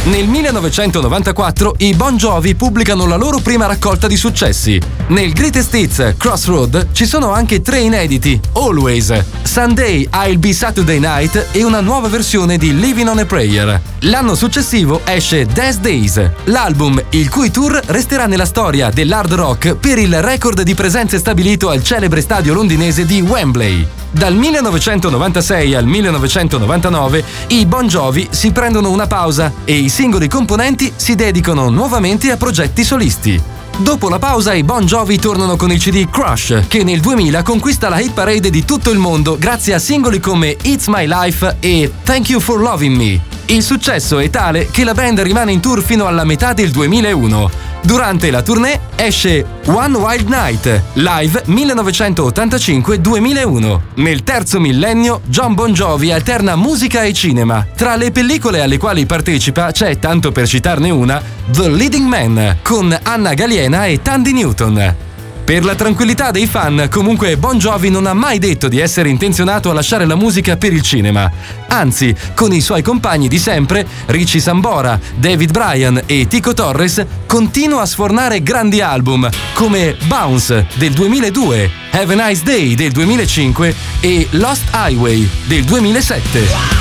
Nel 1994 i Bon Jovi pubblicano la loro prima raccolta di successi. Nel Greatest Hits Crossroad ci sono anche 3 inediti: Always, Sunday I'll Be Saturday Night e una nuova versione di Living on a Prayer. L'anno successivo esce These Days, l'album il cui tour resterà nella storia dell'hard rock per il record di presenze stabilito al celebre stadio londinese di Wembley. Dal 1996 al 1999 i Bon Jovi si prendono una pausa e i singoli componenti si dedicano nuovamente a progetti solisti. Dopo la pausa i Bon Jovi tornano con il CD Crush, che nel 2000 conquista la hit parade di tutto il mondo grazie a singoli come It's My Life e Thank You for Loving Me. Il successo è tale che la band rimane in tour fino alla metà del 2001. Durante la tournée esce One Wild Night, live 1985-2001. Nel terzo millennio Jon Bon Jovi alterna musica e cinema. Tra le pellicole alle quali partecipa c'è, tanto per citarne una, The Leading Man, con Anna Galiena e Tandy Newton. Per la tranquillità dei fan, comunque Bon Jovi non ha mai detto di essere intenzionato a lasciare la musica per il cinema. Anzi, con i suoi compagni di sempre, Richie Sambora, David Bryan e Tico Torres, continua a sfornare grandi album come Bounce del 2002, Have a Nice Day del 2005 e Lost Highway del 2007.